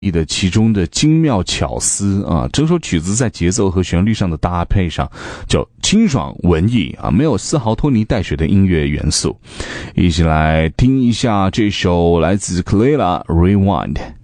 的其中的精妙巧思啊，整首曲子在节奏和旋律上的搭配上就清爽文艺啊，没有丝毫拖泥带水的音乐元素。一起来听一下这首来自 Kelela Rewind。